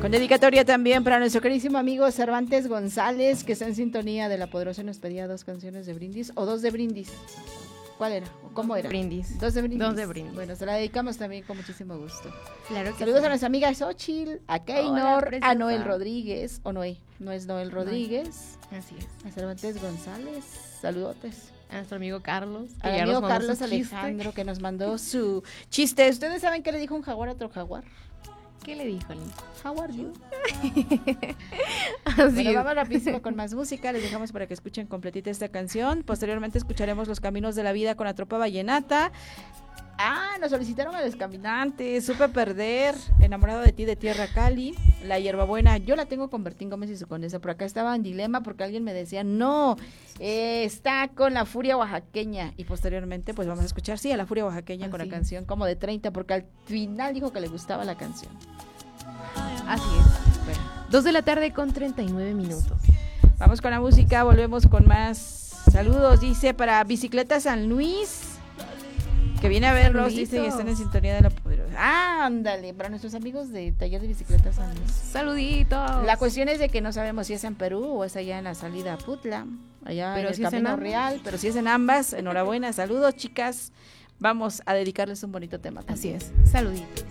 Con dedicatoria también para nuestro queridísimo amigo Cervantes González, que está en sintonía de La Poderosa y nos pedía 2 canciones de Brindis o 2 de Brindis. ¿Cuál era? ¿Cómo era? Brindis. 2 de Brindis. 2 de Brindis. Bueno, se la dedicamos también con muchísimo gusto. Claro que Saludos sí. a nuestra amiga Xochitl, a Keynor, a Noel Rodríguez, o Noé, no es Noel Rodríguez. Así es. A Cervantes González, saludotes. A nuestro amigo Carlos. Al amigo Carlos Alejandro que nos mandó su chiste. ¿Ustedes saben qué le dijo un jaguar a otro jaguar? ¿Qué le dijo, Lin? How are you? Así Bueno, es. vamos rapidísimo con más música. Les dejamos para que escuchen completita esta canción. Posteriormente escucharemos Los Caminos de la Vida con la Tropa Vallenata. Nos solicitaron a Los Caminantes, Supe Perder, Enamorado de ti de Tierra Cali, La Hierbabuena. Yo la tengo con Bertín Gómez y su Condesa. Por acá estaba en dilema porque alguien me decía, no, está con La Furia Oaxaqueña. Y posteriormente pues vamos a escuchar, sí, a La Furia Oaxaqueña con la canción como de 30, porque al final dijo que le gustaba la canción. Así es. Bueno, 2 de la tarde con 39 minutos. Vamos con la música, volvemos con más saludos. Dice para Bicicleta San Luis, que viene a verlos, dice, y están en sintonía de La Poderosa. Ándale, para nuestros amigos de Taller de Bicicletas San Luis. Saluditos. La cuestión es de que no sabemos si es en Perú o es allá en la salida a Putla, allá pero en el si Camino Real, pero si es en ambas, enhorabuena, saludos chicas, vamos a dedicarles un bonito tema también. Así es, saluditos.